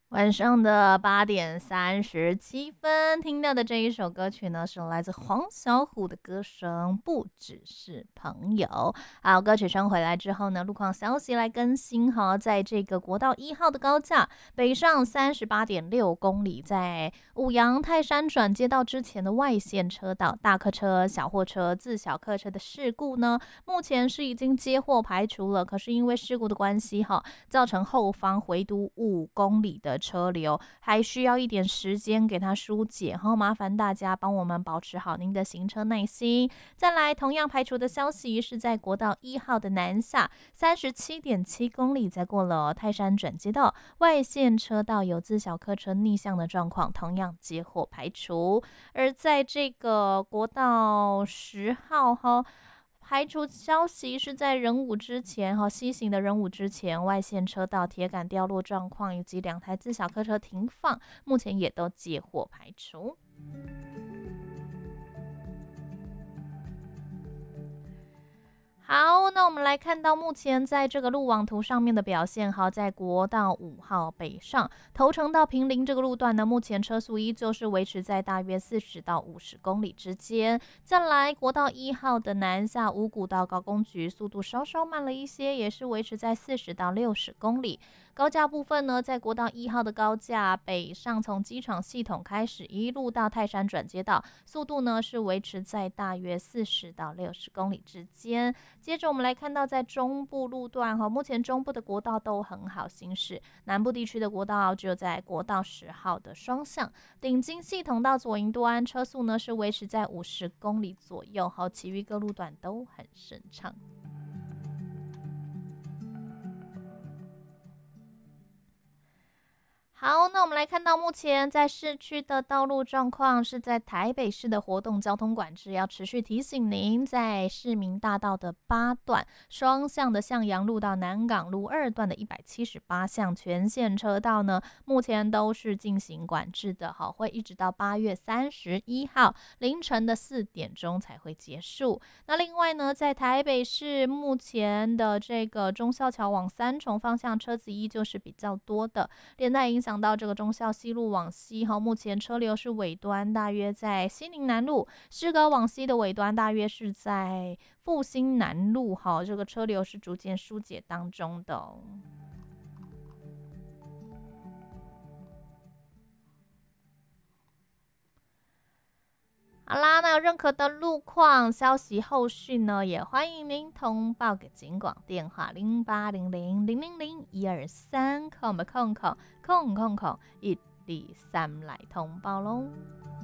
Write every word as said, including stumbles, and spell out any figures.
晚上的八点三十七分，听到的这一首歌曲呢，是来自黄小琥的歌声《不只是朋友》。好，歌曲声回来之后呢，路况消息来更新哈，在这个国道一号的高架北上三十八点六公里，在五羊泰山转接道之前的外线车道，大客车、小货车、自小客车的事故呢，目前是已经接获排除了，可是因为事故的关系哈，造成后方回堵五公里的车流，还需要一点时间给它疏解，好，麻烦大家帮我们保持好您的行车耐心。再来，同样排除的消息是在国道一号的南下三十七点七公里，在过了泰山转接道外线车道有自小客车逆向的状况，同样接获排除。而在这个国道十号哈。排除消息是在人武之前哈，西行的人武之前，外线车道铁杆掉落状况以及两台自小客车停放，目前也都接获排除。好，那我们来看到目前在这个路网图上面的表现。好，在国道五号北上头城到平林这个路段呢，目前车速依旧是维持在大约四十到五十公里之间。再来，国道一号的南下五股到高工局，速度稍稍慢了一些，也是维持在四十到六十公里。高架部分呢，在国道一号的高架北上，从机场系统开始一路到泰山转接道，速度呢是维持在大约四十到六十公里之间。接着我们来看到，在中部路段哈，目前中部的国道都很好行驶，南部地区的国道只有在国道十号的双向顶金系统到左营端，车速呢是维持在五十公里左右，好，其余各路段都很顺畅。好，那我们来看到目前在市区的道路状况，是在台北市的活动交通管制，要持续提醒您，在市民大道的八段双向的向阳路到南港路二段的一百七十八项全线车道呢，目前都是进行管制的，好，会一直到八月三十一号凌晨的四点钟才会结束。那另外呢，在台北市目前的这个忠孝桥往三重方向车子依旧是比较多的，连带影响到这个忠孝西路往西，目前车流是尾端大约在西宁南路，诗歌往西的尾端大约是在复兴南路，这个车流是逐渐疏解当中的哦。好啦，那有任何的路况消息后续呢，也欢迎您通报给警广电话零八零零零零零一二三空空空空空空一二三来通报喽。